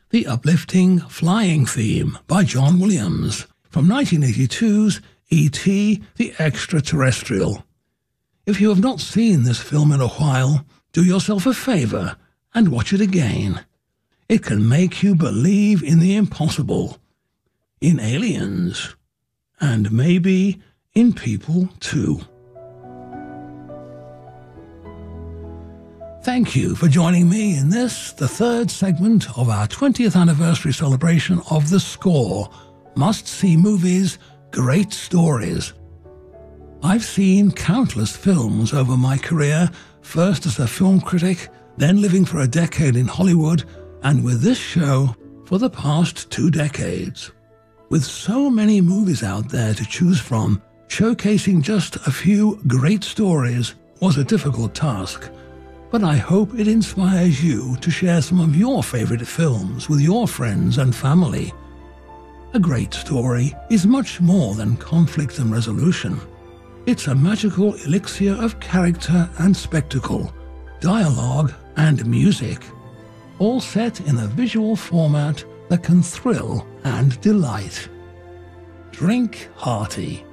the uplifting Flying Theme by John Williams from 1982's E.T. the Extraterrestrial. If you have not seen this film in a while, do yourself a favour and watch it again. It can make you believe in the impossible, in aliens, and maybe in people too. Thank you for joining me in this, the third segment of our 20th anniversary celebration of The Score, Must-See Movies, Great Stories. I've seen countless films over my career, first as a film critic, then living for a decade in Hollywood, and with this show for the past 2 decades. With so many movies out there to choose from, showcasing just a few great stories was a difficult task. But I hope it inspires you to share some of your favorite films with your friends and family. A great story is much more than conflict and resolution. It's a magical elixir of character and spectacle, dialogue and music, all set in a visual format that can thrill and delight. Drink hearty.